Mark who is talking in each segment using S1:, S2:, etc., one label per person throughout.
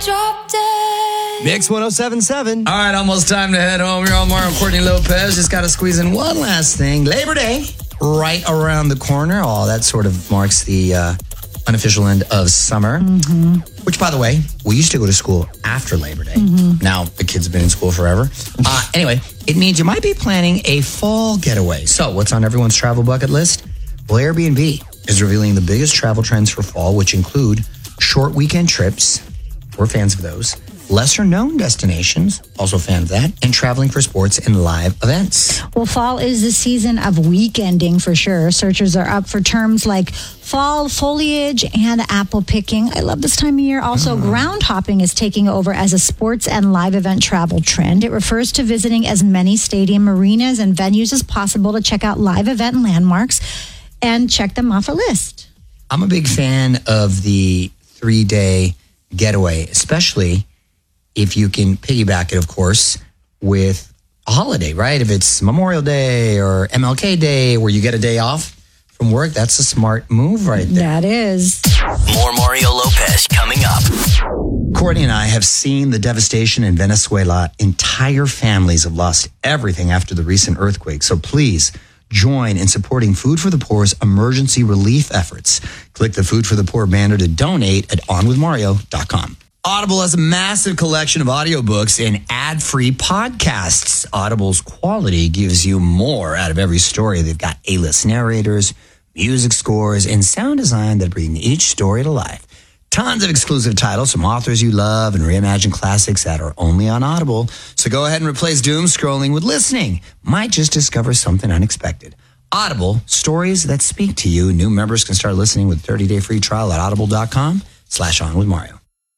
S1: drop dead.
S2: Mix 107.7.
S3: All right, almost time to head home. You're all Mario and Courtney Lopez. Just got to squeeze in one last thing. Labor Day, right around the corner. Oh, that sort of marks the unofficial end of summer. Which, by the way, we used to go to school after Labor Day. Now, the kids have been in school forever. Anyway, it means you might be planning a fall getaway. So, what's on everyone's travel bucket list? Well, Airbnb is revealing the biggest travel trends for fall, which include short weekend trips. We're fans of those. Lesser known destinations, also fan of that, and traveling for sports and live events.
S4: Well, fall is the season of weekending for sure. Searchers are up for terms like fall foliage and apple picking. I love this time of year. Also, ground hopping is taking over as a sports and live event travel trend. It refers to visiting as many stadium arenas and venues as possible to check out live event landmarks and check them off a list.
S3: I'm a big fan of the 3-day getaway, especially if you can piggyback it, of course, with a holiday, right? If it's Memorial Day or MLK Day where you get a day off from work, that's a smart move right there.
S4: That is.
S5: More Mario Lopez coming up.
S3: Courtney and I have seen the devastation in Venezuela. Entire families have lost everything after the recent earthquake. So please join in supporting Food for the Poor's emergency relief efforts. Click the Food for the Poor banner to donate at onwithmario.com. Audible has a massive collection of audiobooks and ad-free podcasts. Audible's quality gives you more out of every story. They've got A-list narrators, music scores, and sound design that bring each story to life. Tons of exclusive titles from authors you love and reimagined classics that are only on Audible. So go ahead and replace doom scrolling with listening. Might just discover something unexpected. Audible, stories that speak to you. New members can start listening with 30-day free trial at audible.com/onwithmario.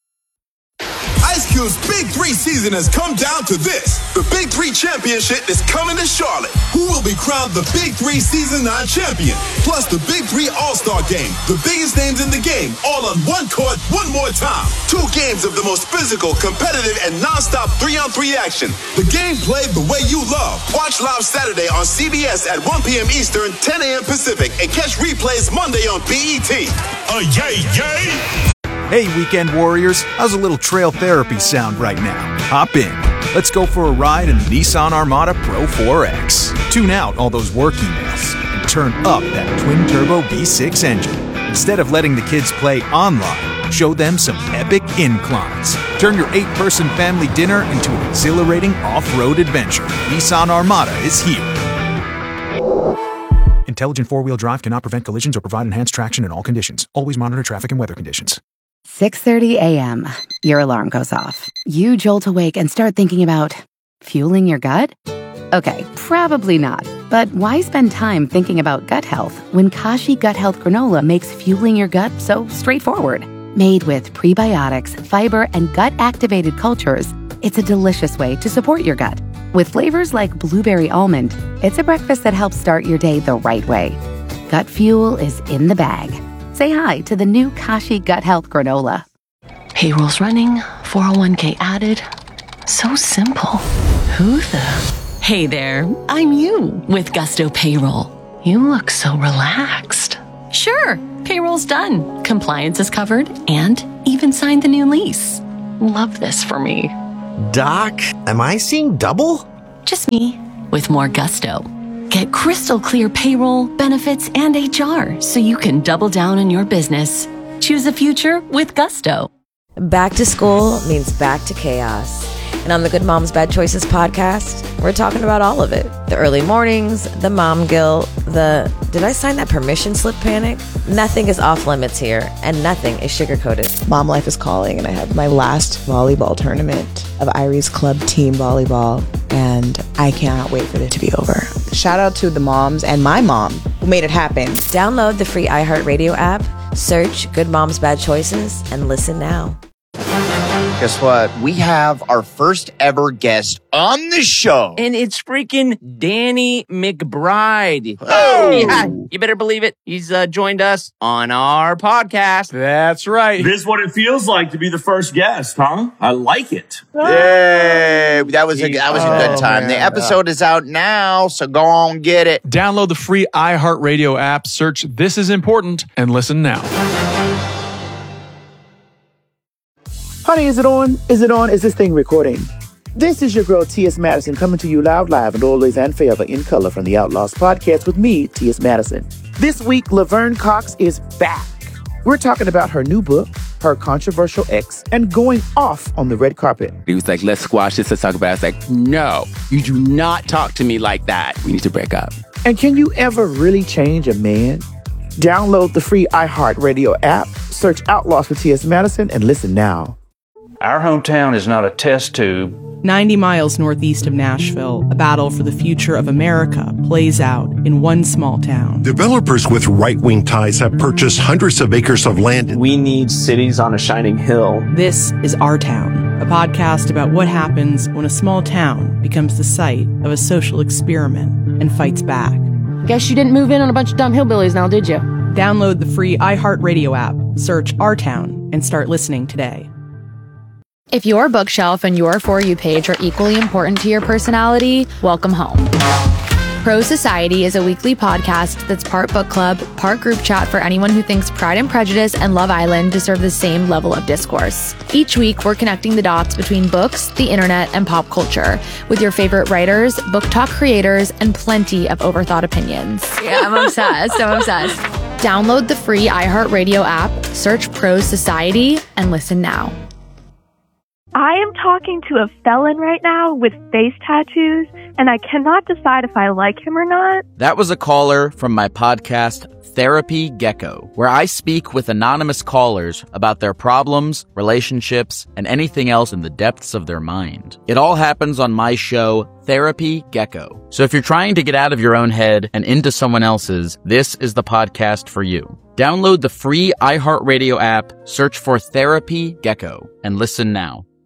S6: Ice Cube's Big 3 season has come down to this. The Big 3 Championship is coming to Charlotte. Who will be crowned the Big 3 Season 9 champion? Plus the Big 3 All-Star Game. The biggest names in the game, all on one court, one more time. 2 games of the most physical, competitive, and non-stop 3-on-3 action. The game played the way you love. Watch live Saturday on CBS at 1 p.m. Eastern, 10 a.m. Pacific, and catch replays Monday on BET. Yay, yay!
S7: Hey, weekend warriors, how's a little trail therapy sound right now? Hop in. Let's go for a ride in the Nissan Armada Pro 4X. Tune out all those work emails and turn up that twin-turbo V6 engine. Instead of letting the kids play online, show them some epic inclines. Turn your 8-person family dinner into an exhilarating off-road adventure. Nissan Armada is here. Intelligent four-wheel drive cannot prevent collisions or provide enhanced traction in all conditions. Always monitor traffic and weather conditions.
S8: 6:30 a.m. Your alarm goes off. You jolt awake and start thinking about fueling your gut? Okay, probably not. But why spend time thinking about gut health when Kashi Gut Health Granola makes fueling your gut so straightforward? Made with prebiotics, fiber, and gut-activated cultures, it's a delicious way to support your gut. With flavors like blueberry almond, it's a breakfast that helps start your day the right way. Gut fuel is in the bag. Say hi to the new Kashi Gut Health Granola.
S9: Payroll's running, 401k added. So simple. Who the? Hey there, I'm you with Gusto Payroll. You look so relaxed. Sure, payroll's done. Compliance is covered and even signed the new lease. Love this for me.
S2: Doc, am I seeing double?
S9: Just me with more gusto. Get crystal clear payroll, benefits, and HR so you can double down on your business. Choose a future with gusto.
S10: Back to school means back to chaos. And on the Good Moms Bad Choices podcast, we're talking about all of it. The early mornings, the mom guilt, the did I sign that permission slip panic? Nothing is off limits here, and nothing is sugar-coated.
S11: Mom life is calling, and I have my last volleyball tournament of Irie's Club Team Volleyball, and I cannot wait for it to be over. Shout out to the moms and my mom who made it happen.
S10: Download the free iHeartRadio app, search Good Moms Bad Choices, and listen now.
S12: Guess what? We have our first ever guest on the show.
S13: And it's freaking Danny McBride.
S12: Oh!
S13: Yeah, you better believe it. He's joined us on our podcast.
S7: That's right.
S14: This is what it feels like to be the first guest, huh? I like it.
S12: Yay! That was a good time.
S7: Man.
S12: The episode is out now, so go on get it.
S7: Download the free iHeartRadio app, search This Is Important, and listen now.
S1: Honey, is it on? Is it on? Is this thing recording? This is your girl, T.S. Madison, coming to you loud, live, and always and forever in color from the Outlaws podcast with me, T.S. Madison. This week, Laverne Cox is back. We're talking about her new book, her controversial ex, and going off on the red carpet.
S15: He was like, let's squash this, let's talk about it. I was like, no, you do not talk to me like that. We need to break up.
S1: And can you ever really change a man? Download the free iHeartRadio app, search Outlaws with T.S. Madison, and listen now.
S16: Our hometown is not a test tube.
S17: 90 miles northeast of Nashville, a battle for the future of America plays out in one small town.
S18: Developers with right-wing ties have purchased hundreds of acres of land.
S19: We need cities on a shining hill.
S17: This is Our Town, a podcast about what happens when a small town becomes the site of a social experiment and fights back.
S20: Guess you didn't move in on a bunch of dumb hillbillies now, did you?
S17: Download the free iHeartRadio app, search Our Town, and start listening today.
S21: If your bookshelf and your For You page are equally important to your personality, welcome home. Pro Society is a weekly podcast that's part book club, part group chat for anyone who thinks Pride and Prejudice and Love Island deserve the same level of discourse. Each week, we're connecting the dots between books, the internet, and pop culture with your favorite writers, book talk creators, and plenty of overthought opinions. Yeah, I'm obsessed. Download the free iHeartRadio app, search Pro Society, and listen now.
S22: I am talking to a felon right now with face tattoos, and I cannot decide if I like him or not.
S13: That was a caller from my podcast, Therapy Gecko, where I speak with anonymous callers about their problems, relationships, and anything else in the depths of their mind. It all happens on my show, Therapy Gecko. So if you're trying to get out of your own head and into someone else's, this is the podcast for you. Download the free iHeartRadio app, search for Therapy Gecko, and listen now.